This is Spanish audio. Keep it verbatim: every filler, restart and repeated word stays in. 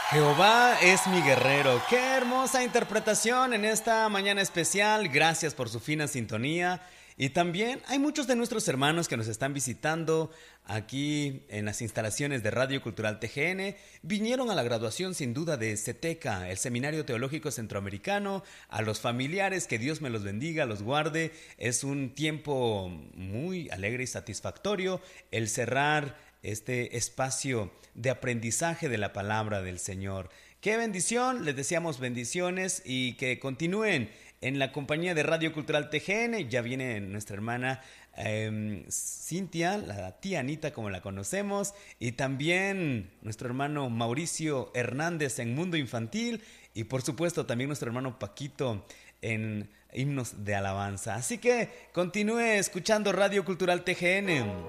Jehová es mi guerrero. Qué hermosa interpretación en esta mañana especial. Gracias por su fina sintonía. Y también hay muchos de nuestros hermanos que nos están visitando aquí en las instalaciones de Radio Cultural T G N. Vinieron a la graduación sin duda de CETECA, el Seminario Teológico Centroamericano. A los familiares, que Dios me los bendiga, los guarde. Es un tiempo muy alegre y satisfactorio el cerrar este espacio de aprendizaje de la palabra del Señor. ¡Qué bendición! Les deseamos bendiciones y que continúen en la compañía de Radio Cultural T G N. Ya viene nuestra hermana eh, Cintia, la tía Anita como la conocemos, y también nuestro hermano Mauricio Hernández en Mundo Infantil, y por supuesto también nuestro hermano Paquito en himnos de alabanza. Así que continúe escuchando Radio Cultural T G N.